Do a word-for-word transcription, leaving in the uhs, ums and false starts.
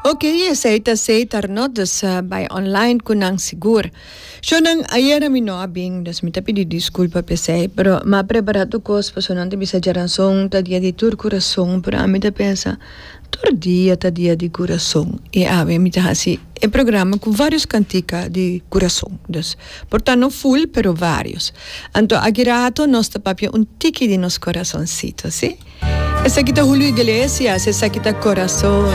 Ok, aceita aceitar no dus uh, by online kunang sigur. So nang ayer mi no abing dus mi tapi di disculpa pesei, pero ma preparado cos paso non te bisa jaran song ta dia di tur coração, pero a mi te pensa tur dia ta dia di coração. E ave mi ta hasi e programa com vários cantica di coração. Dus portanto full pero vários. Anto agirato nosta papia un tiki di nos corazoncito, sì? Essa aqui tá Julio Iglesias, essa aqui tá coração.